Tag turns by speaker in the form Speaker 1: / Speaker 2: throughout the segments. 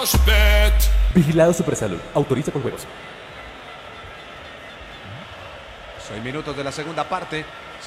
Speaker 1: Bet.
Speaker 2: Vigilado Supersalud. Autoriza con juegos.
Speaker 3: 6 minutos de la segunda parte.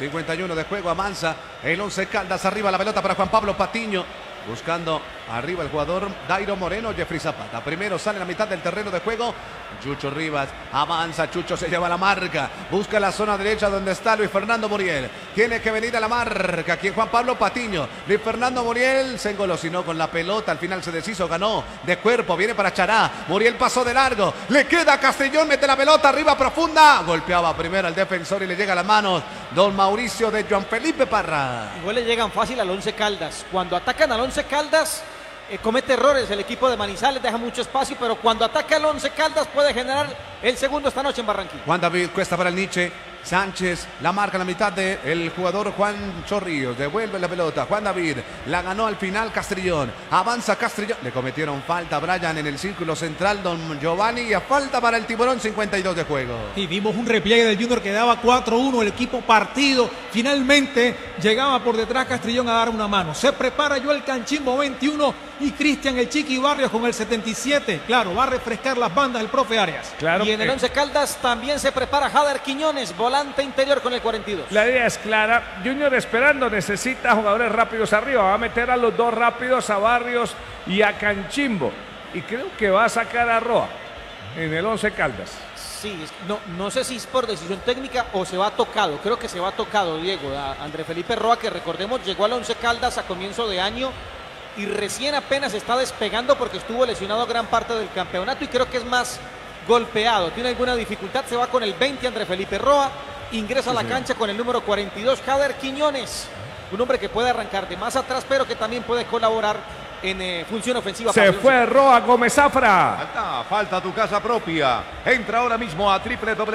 Speaker 3: 51 de juego, avanza el Once Caldas, arriba la pelota para Juan Pablo Patiño, buscando arriba el jugador Dairo Moreno, Jeffrey Zapata. Primero sale a la mitad del terreno de juego, Chucho Rivas, avanza, Chucho se lleva la marca, busca la zona derecha donde está Luis Fernando Muriel, tiene que venir a la marca, aquí Juan Pablo Patiño, Luis Fernando Muriel se engolosinó con la pelota, al final se deshizo, ganó de cuerpo, viene para Chará, Muriel pasó de largo, le queda a Castellón, mete la pelota arriba profunda, golpeaba primero al defensor y le llega a las manos don Mauricio de Juan Felipe Parra.
Speaker 4: Igual le llegan fácil al Once Caldas, cuando atacan al Once Caldas comete errores el equipo de Manizales, deja mucho espacio, pero cuando ataca al Once Caldas puede generar el segundo esta noche en Barranquilla.
Speaker 3: Juan David Cuesta para el Nietzsche, Sánchez la marca en la mitad del jugador Juan Chorrillos, devuelve la pelota, Juan David la ganó al final Castrillón, avanza Castrillón, le cometieron falta a Brian en el círculo central, don Giovanni, y a falta para el Tiburón, 52 de juego.
Speaker 5: Y vimos un repliegue del Junior que daba 4-1, el equipo partido, finalmente llegaba por detrás Castrillón a dar una mano, se prepara Joel Canchimbo 21 y Cristian el Chiqui Barrios con el 77, claro, va a refrescar las bandas el profe Arias.
Speaker 4: Claro, y en el Once Caldas también se prepara Jader Quiñones, volante interior con el 42.
Speaker 6: La idea es clara, Junior esperando, necesita jugadores rápidos arriba, va a meter a los dos rápidos, a Barrios y a Canchimbo, y creo que va a sacar a Roa en el Once Caldas.
Speaker 4: Sí, no sé si es por decisión técnica o se va tocado, creo que se va tocado, Diego, a André Felipe Roa, que recordemos llegó al Once Caldas a comienzo de año y recién apenas está despegando porque estuvo lesionado gran parte del campeonato y creo que es más golpeado, tiene alguna dificultad, se va con el 20 André Felipe Roa, ingresa a la cancha con el número 42 Jader Quiñones, un hombre que puede arrancar de más atrás pero que también puede colaborar en función ofensiva.
Speaker 6: Se fue Roa Gómez Zafra.
Speaker 7: Falta tu casa propia. Entra ahora mismo a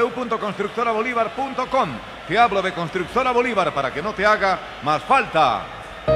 Speaker 7: www.constructorabolívar.com. Te hablo de Constructora Bolívar para que no te haga más falta.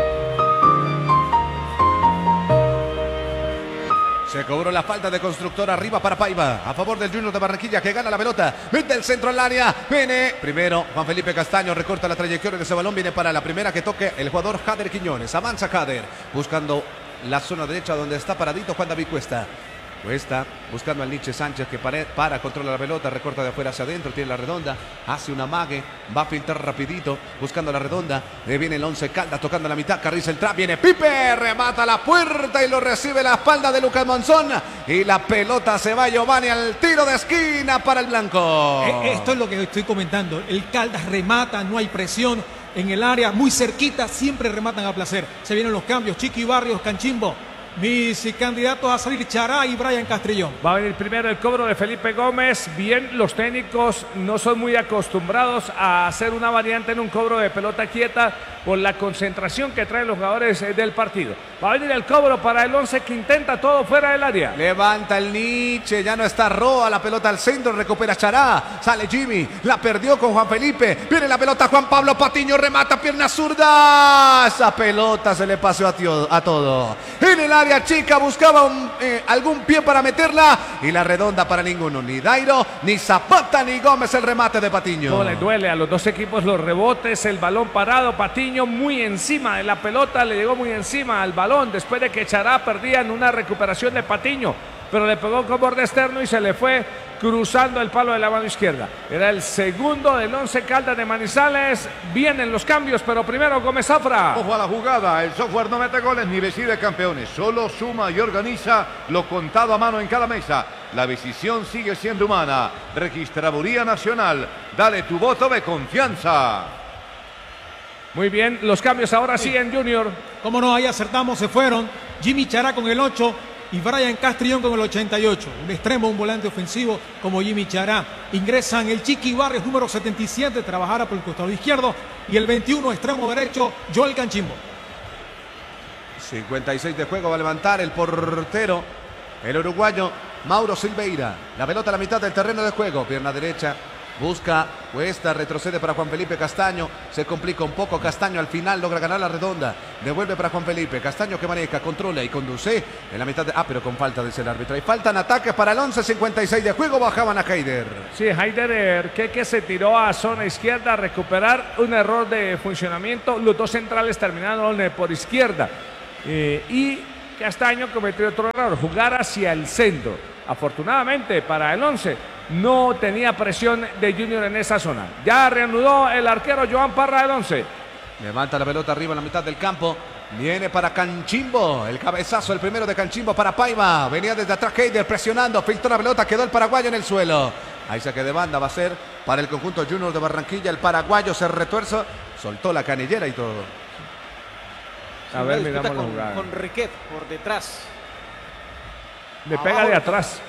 Speaker 3: Se cobró la falta de Constructora, arriba para Paiva, a favor del Junior de Barranquilla que gana la pelota, mete el centro al área, viene primero Juan Felipe Castaño, recorta la trayectoria de ese balón, viene para la primera que toque el jugador Jader Quiñones, avanza Jader, buscando la zona derecha donde está paradito Juan David Cuesta. Cuesta buscando al Nietzsche Sánchez que para, controla la pelota, recorta de afuera hacia adentro, tiene la redonda, hace una amague, va a filtrar rapidito, buscando la redonda, viene el Once Caldas tocando la mitad, carriza el trap, viene Pipe, remata la puerta y lo recibe la espalda de Lucas Monzón y la pelota se va Giovanni al tiro de esquina para el blanco.
Speaker 5: Esto es lo que estoy comentando, el Caldas remata, no hay presión en el área, muy cerquita, siempre rematan a placer, se vienen los cambios, Chiqui Barrios, Canchimbo. Mis candidatos a salir Chará y Brian Castrillón.
Speaker 6: Va a venir primero el cobro de Felipe Gómez. Bien, los técnicos no son muy acostumbrados a hacer una variante en un cobro de pelota quieta por la concentración que traen los jugadores del partido. Va a venir el cobro para el Once que intenta todo fuera del área.
Speaker 3: Levanta el Nietzsche, ya no está Roa, la pelota al centro, recupera Chará, sale Jimmy, la perdió con Juan Felipe, viene la pelota Juan Pablo Patiño, remata pierna zurda, esa pelota se le paseó a todo. En el área chica buscaba algún pie para meterla y la redonda para ninguno, ni Dairo, ni Zapata, ni Gómez, el remate de Patiño.
Speaker 6: No le duele a los dos equipos los rebotes, el balón parado, Patiño muy encima de la pelota, le llegó muy encima al balón después de que Chará perdía en una recuperación de Patiño, pero le pegó con borde externo y se le fue cruzando el palo de la mano izquierda. Era el segundo del Once Caldas de Manizales. Vienen los cambios, pero primero Gómez Zafra.
Speaker 7: Ojo a la jugada, el software no mete goles ni decide campeones, solo suma y organiza lo contado a mano en cada mesa. La decisión sigue siendo humana. Registraduría Nacional, dale tu voto de confianza.
Speaker 6: Muy bien, los cambios ahora sí en Junior.
Speaker 5: Cómo no, ahí acertamos, se fueron. Jimmy Chará con el 8 y Brian Castrillón con el 88. Un extremo, un volante ofensivo como Jimmy Chará. Ingresan el Chiqui Barrios, número 77, trabajará por el costado izquierdo. Y el 21, extremo derecho, Joel Canchimbo.
Speaker 3: 56 de juego, va a levantar el portero, el uruguayo Mauro Silveira. La pelota a la mitad del terreno de juego, pierna derecha. Busca Cuesta, retrocede para Juan Felipe Castaño, se complica un poco, Castaño al final logra ganar la redonda, devuelve para Juan Felipe, Castaño que maneja, controla y conduce en la mitad de... pero con falta dice el árbitro, y faltan ataques para el 11, 56 de juego, bajaban a Haider.
Speaker 6: Sí, Haider que se tiró a zona izquierda a recuperar un error de funcionamiento, los dos centrales terminaron por izquierda y Castaño cometió otro error, jugar hacia el centro. Afortunadamente para el 11 no tenía presión de Junior en esa zona. Ya reanudó el arquero Joan Parra del 11.
Speaker 3: Levanta la pelota arriba en la mitad del campo. Viene para Canchimbo. El cabezazo, el primero de Canchimbo para Paiva. Venía desde atrás Heider presionando. Filtró la pelota. Quedó el paraguayo en el suelo. Ahí saque de banda va a ser para el conjunto Junior de Barranquilla. El paraguayo se retuerza. Soltó la canillera y todo.
Speaker 6: A ver, miramos la jugada.
Speaker 4: Con Riquet por detrás.
Speaker 6: Le pega de atrás.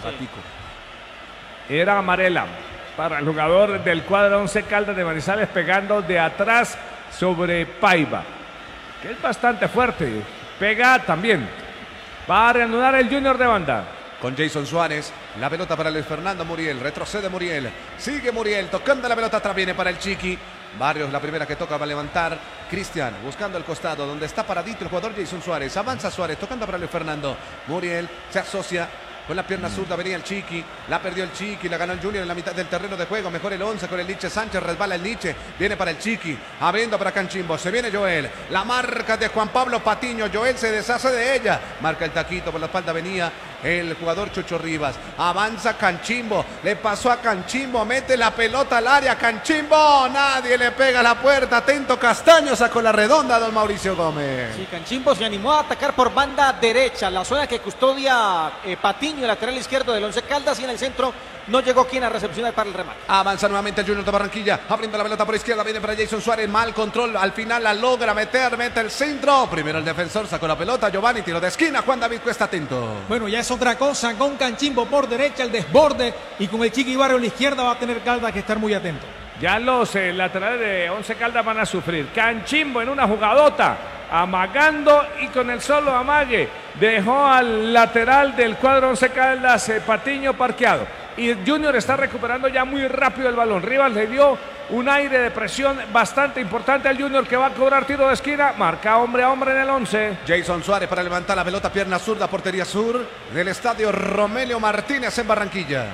Speaker 6: Era Amarela para el jugador del cuadro 11 Caldas de Manizales, pegando de atrás sobre Paiva, que es bastante fuerte. Pega también. Va a reanudar el Junior de banda.
Speaker 3: Con Jason Suárez, la pelota para Luis Fernando Muriel, retrocede Muriel, sigue Muriel, tocando la pelota atrás, viene para el Chiqui. Barrios, la primera que toca va a levantar. Cristian, buscando el costado, donde está paradito el jugador Jason Suárez. Avanza Suárez, tocando para Luis Fernando. Muriel se asocia con la pierna zurda, venía el Chiqui, la perdió el Chiqui, la ganó el Junior en la mitad del terreno de juego. Mejor el 11 con el Liche Sánchez, resbala el Liche, viene para el Chiqui, abriendo para Canchimbo, se viene Joel, la marca de Juan Pablo Patiño, Joel se deshace de ella, marca el taquito, por la espalda venía el jugador Chucho Rivas, avanza Canchimbo, le pasó a Canchimbo, mete la pelota al área, Canchimbo, nadie le pega a la puerta, atento Castaño, sacó la redonda don Mauricio Gómez.
Speaker 4: Sí, Canchimbo se animó a atacar por banda derecha, la zona que custodia Patiño, el lateral izquierdo del 11 Caldas, y en el centro no llegó quien a recepcionar para el remate.
Speaker 3: Avanza nuevamente el Junior de Barranquilla, abriendo la pelota por izquierda, viene para Jason Suárez, mal control, al final la logra meter, mete el centro, primero el defensor sacó la pelota, Giovanni, tiro de esquina, Juan David Cuesta atento.
Speaker 5: Bueno, ya es otra cosa, con Canchimbo por derecha, el desborde, y con el Chiqui Barrio a la izquierda va a tener Caldas que estar muy atento.
Speaker 6: Ya los laterales de 11 Caldas van a sufrir. Canchimbo en una jugadota, amagando, y con el solo amague dejó al lateral del cuadro 11 Caldas, Patiño, parqueado. Y Junior está recuperando ya muy rápido el balón. Rivas le dio un aire de presión bastante importante al Junior, que va a cobrar tiro de esquina. Marca hombre a hombre en el 11.
Speaker 3: Jason Suárez para levantar la pelota, pierna zurda, portería sur del estadio Romelio Martínez en Barranquilla.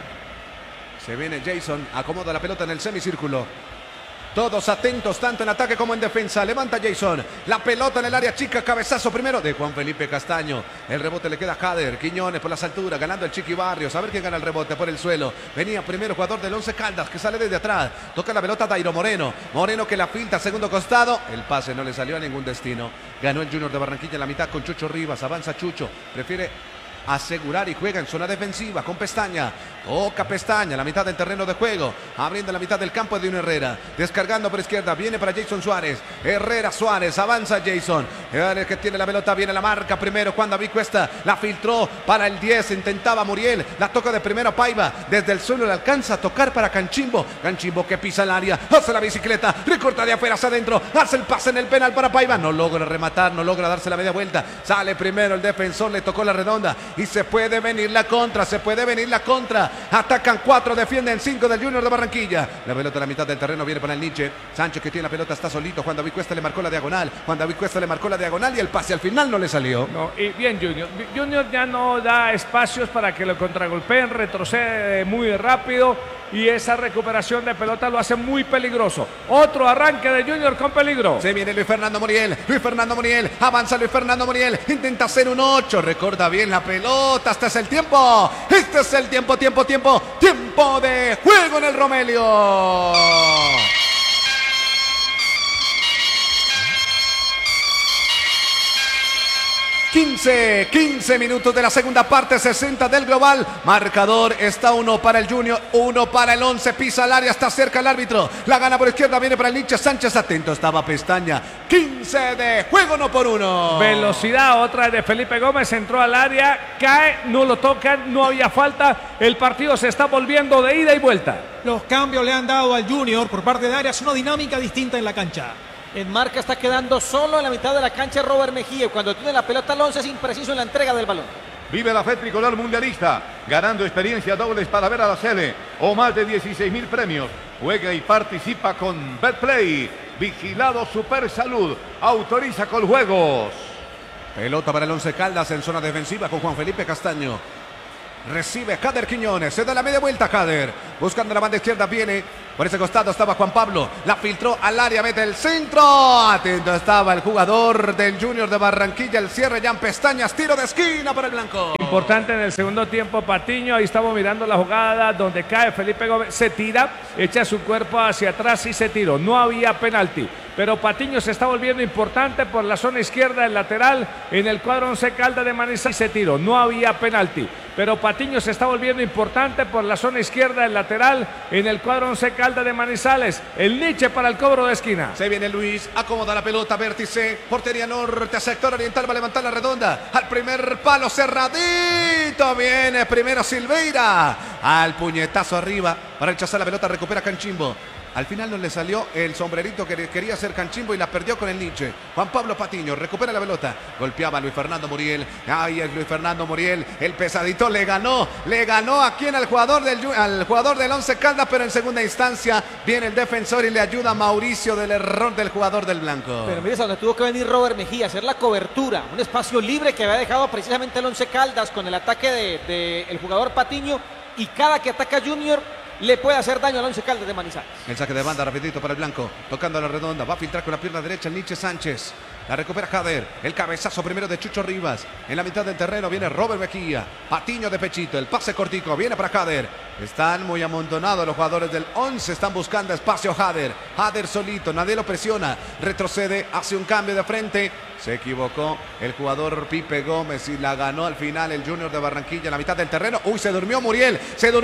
Speaker 3: Se viene Jason, acomoda la pelota en el semicírculo. Todos atentos, tanto en ataque como en defensa. Levanta Jason, la pelota en el área chica, cabezazo primero de Juan Felipe Castaño. El rebote le queda a Jader, Quiñones por las alturas, ganando el Chiqui Barrios. A ver quién gana el rebote por el suelo. Venía primero jugador del 11 Caldas, que sale desde atrás. Toca la pelota Dairo Moreno. Moreno que la filtra, segundo costado. El pase no le salió a ningún destino. Ganó el Junior de Barranquilla en la mitad con Chucho Rivas. Avanza Chucho, prefiere asegurar y juega en zona defensiva con Pestaña. Toca Pestaña, la mitad del terreno de juego, abriendo la mitad del campo de un Herrera, descargando por izquierda, viene para Jason Suárez. Herrera Suárez, avanza Jason, el que tiene la pelota, viene la marca primero, Juan David Cuesta, la filtró para el 10, intentaba Muriel, la toca de primero Paiva, desde el suelo le alcanza a tocar para Canchimbo. Canchimbo que pisa el área, hace la bicicleta, recorta de afuera hacia adentro, hace el pase en el penal para Paiva, no logra rematar, no logra darse la media vuelta, sale primero el defensor, le tocó la redonda y se puede venir la contra, se puede venir la contra. Atacan 4, defienden 5 del Junior de Barranquilla. La pelota a la mitad del terreno viene para el Nietzsche. Sánchez que tiene la pelota, está solito. Juan David Cuesta le marcó la diagonal. Juan David Cuesta le marcó la diagonal y el pase al final no le salió.
Speaker 6: No, y bien Junior. Junior ya no da espacios para que lo contragolpeen, retrocede muy rápido y esa recuperación de pelota lo hace muy peligroso. Otro arranque de Junior con peligro.
Speaker 3: Se viene Luis Fernando Muriel. Luis Fernando Muriel. Avanza Luis Fernando Muriel. Intenta hacer un 8. Recorta bien la pelota. Este es el tiempo. Este es el tiempo. Tiempo de juego en el Romelio. 15 minutos de la segunda parte, 60 del global. Marcador está 1 para el Junior, 1 para el 11. Pisa al área, está cerca el árbitro. La gana por izquierda, viene para el Nietzsche Sánchez. Atento estaba Pestaña. 15 de juego, 1-1.
Speaker 6: Velocidad, otra de Felipe Gómez. Entró al área, cae, no lo tocan, no había falta. El partido se está volviendo de ida y vuelta.
Speaker 5: Los cambios le han dado al Junior por parte de Arias una dinámica distinta en la cancha.
Speaker 4: En marca está quedando solo en la mitad de la cancha Robert Mejía. Cuando tiene la pelota al 11 es impreciso en la entrega del balón.
Speaker 7: Vive la fe tricolor mundialista, ganando experiencia dobles para ver a la Sele o más de 16.000 premios. Juega y participa con Betplay. Vigilado Super Salud. Autoriza con juegos.
Speaker 3: Pelota para el 11 Caldas en zona defensiva con Juan Felipe Castaño. Recibe Jader Quiñones, se da la media vuelta Jader, buscando la banda izquierda, viene Por ese costado estaba Juan Pablo. La filtró al área, mete el centro. Atento estaba el jugador del Junior de Barranquilla. El cierre, Jan Pestañas. Tiro de esquina para el blanco.
Speaker 6: Importante en el segundo tiempo, Patiño. Ahí estamos mirando la jugada donde cae Felipe Gómez. Se tira, echa su cuerpo hacia atrás y se tiró. No había penalti. Pero Patiño se está volviendo importante por la zona izquierda del lateral en el cuadro Once Caldas de Manizales. Se tiró, no había penalti. Pero Patiño se está volviendo importante por la zona izquierda del lateral en el cuadro Once Caldas de Manizales. El Nietzsche para el cobro de esquina.
Speaker 3: Se viene Luis, acomoda la pelota, vértice, portería norte, sector oriental, va a levantar la redonda. Al primer palo, cerradito. Viene primero Silveira. Al puñetazo arriba para rechazar la pelota, recupera Canchimbo. Al final no le salió el sombrerito que quería hacer Canchimbo y la perdió con el Nietzsche. Juan Pablo Patiño recupera la pelota. Golpeaba a Luis Fernando Muriel. Ay, es Luis Fernando Muriel. El pesadito le ganó a quien al jugador del Once Caldas, pero en segunda instancia viene el defensor y le ayuda a Mauricio del error del jugador del blanco.
Speaker 4: Pero mire, donde tuvo que venir Robert Mejía, hacer la cobertura. Un espacio libre que había dejado precisamente el Once Caldas con el ataque del jugador Patiño. Y cada que ataca Junior le puede hacer daño al Once Caldas de Manizales.
Speaker 3: El saque de banda rapidito para el blanco, tocando la redonda, va a filtrar con la pierna derecha el Nietzsche Sánchez. La recupera Jader, el cabezazo primero de Chucho Rivas. En la mitad del terreno viene Robert Mejía. Patiño de pechito, el pase cortico, viene para Jader. Están muy amontonados los jugadores del 11, están buscando espacio Jader. Jader solito, nadie lo presiona. Retrocede, hace un cambio de frente. Se equivocó el jugador Pipe Gómez y la ganó al final el Junior de Barranquilla en la mitad del terreno. Uy, se durmió Muriel,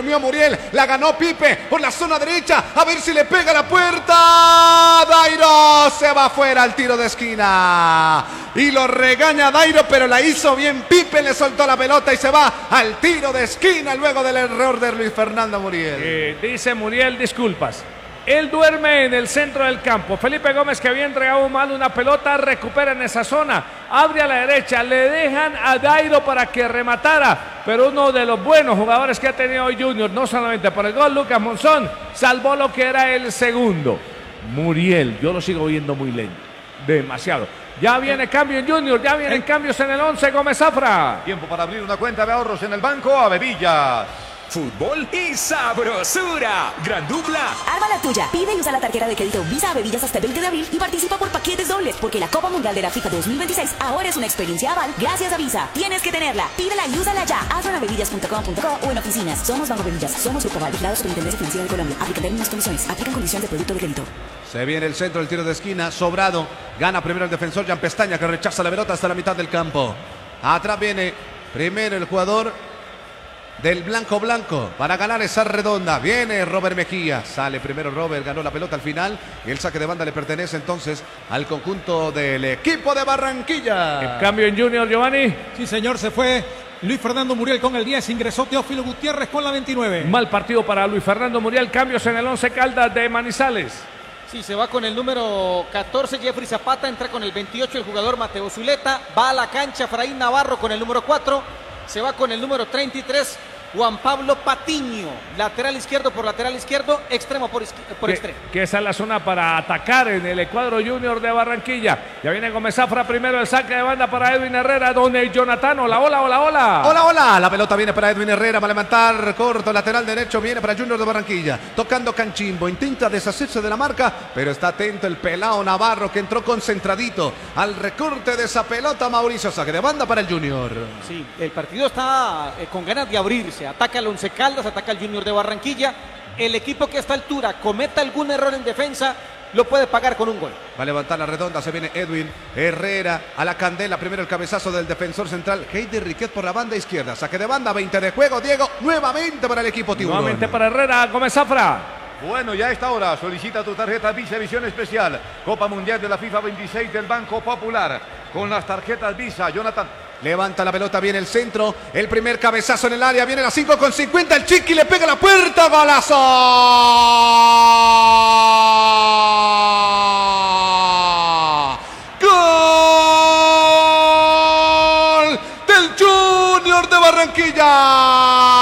Speaker 3: la ganó Pipe por la zona derecha. A ver si le pega la puerta. Dairo se va afuera al tiro de esquina. Y lo regaña Dairo, pero la hizo bien Pipe, le soltó la pelota y se va al tiro de esquina luego del error de Luis Fernando Muriel.
Speaker 6: Dice Muriel, disculpas. Él duerme en el centro del campo. Felipe Gómez, que había entregado mal una pelota, recupera en esa zona. Abre a la derecha, le dejan a Dairo para que rematara. Pero uno de los buenos jugadores que ha tenido hoy Junior, no solamente por el gol, Lucas Monzón, salvó lo que era el segundo. Muriel, yo lo sigo viendo muy lento. Demasiado. Ya viene cambio en Junior, ya vienen cambios en el 11, Gómez Zafra.
Speaker 7: Tiempo para abrir una cuenta de ahorros en el banco Avevillas.
Speaker 1: Fútbol y sabrosura. Gran dupla.
Speaker 8: Arma la tuya. Pide y usa la tarjeta de crédito Visa Bebidas hasta el 20 de abril y participa por paquetes dobles, porque la Copa Mundial de la FIFA 2026 ahora es una experiencia aval gracias a Visa. Tienes que tenerla. Pídela y úsala ya. Hazlo en avevillas.com.co o en oficinas. Somos Banco Bevillas. Somos Grupo Aval, vigilados por Superintendencia Financiera de Colombia. Aplican términos y condiciones. Aplican condiciones de producto de crédito.
Speaker 3: Se viene el centro del tiro de esquina, sobrado. Gana primero el defensor Jan Pestaña, que rechaza la pelota hasta la mitad del campo. Atrás viene primero el jugador del blanco para ganar esa redonda. Viene Robert Mejía, sale primero Robert, ganó la pelota al final. El saque de banda le pertenece entonces al conjunto del equipo de Barranquilla.
Speaker 6: El cambio en Junior, Giovanni.
Speaker 5: Sí, señor, se fue Luis Fernando Muriel con el 10, ingresó Teófilo Gutiérrez con la 29.
Speaker 6: Mal partido para Luis Fernando Muriel, cambios en el 11 Caldas de Manizales.
Speaker 4: Sí, se va con el número 14 Jeffrey Zapata, entra con el 28 el jugador Mateo Zuleta, va a la cancha Fraín Navarro con el número 4, se va con el número 33 Juan Pablo Patiño, lateral izquierdo por lateral izquierdo, extremo por extremo.
Speaker 6: Que esa es la zona para atacar en el cuadro Junior de Barranquilla. Ya viene Gómez Zafra, primero el saque de banda para Edwin Herrera, donde Jonathan, hola.
Speaker 3: La pelota viene para Edwin Herrera, va a levantar corto, lateral derecho, viene para Junior de Barranquilla. Tocando Canchimbo, intenta deshacerse de la marca, pero está atento el pelao Navarro, que entró concentradito al recorte de esa pelota. Mauricio, saque de banda para el Junior.
Speaker 4: Sí, el partido está con ganas de abrirse. Ataca al Once Caldas, ataca al Junior de Barranquilla. El equipo que a esta altura cometa algún error en defensa lo puede pagar con un gol.
Speaker 3: Va a levantar la redonda, se viene Edwin Herrera a la candela. Primero el cabezazo del defensor central, Heider Riquet por la banda izquierda. Saque de banda, 20 de juego. Diego, nuevamente para el equipo tiburón.
Speaker 6: Nuevamente para Herrera, Gómez Zafra.
Speaker 7: Bueno, ya a esta hora solicita tu tarjeta Visa Edición Especial. Copa Mundial de la FIFA 26 del Banco Popular. Con las tarjetas Visa, Jonathan.
Speaker 3: Levanta la pelota, viene el centro, el primer cabezazo en el área, viene la 5:50, el Chiqui le pega la puerta, golazo. ¡Gol del Junior de Barranquilla!